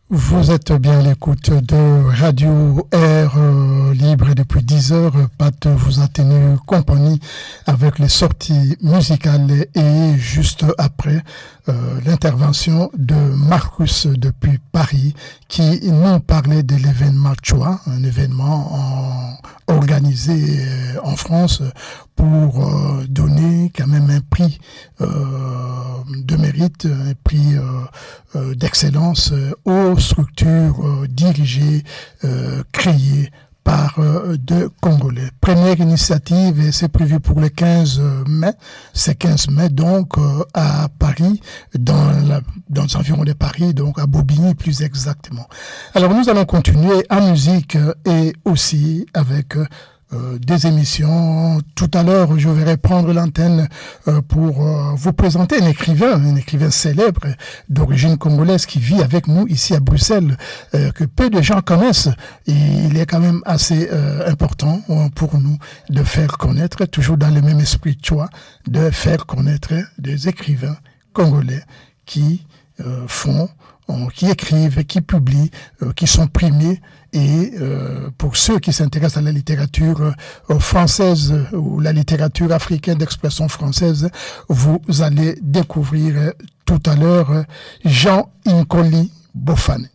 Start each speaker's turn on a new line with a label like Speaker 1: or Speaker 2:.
Speaker 1: Vous êtes bien à l'écoute de Radio Air Libre et depuis 10 heures, Pat vous a tenu compagnie avec les sorties musicales et juste après l'intervention de Marcus depuis Paris qui nous parlait de l'événement Choix, un événement organisé en France pour donner quand même un prix de mérite, un prix d'excellence aux structures dirigées, créées par deux Congolais. Première initiative, et c'est prévu pour le 15 mai. C'est 15 mai, donc, à Paris, dans les environs de Paris, donc à Bobigny plus exactement. Alors, nous allons continuer en musique et aussi avec des émissions. Tout à l'heure, je vais prendre l'antenne pour vous présenter un écrivain célèbre d'origine congolaise qui vit avec nous ici à Bruxelles, que peu de gens connaissent. Et il est quand même assez important pour nous de faire connaître, toujours dans le même esprit de choix, de faire connaître des écrivains congolais qui qui écrivent, qui publient, qui sont primés. Et pour ceux qui s'intéressent à la littérature française ou la littérature africaine d'expression française, vous allez découvrir tout à l'heure Jean Nkoli Bofane.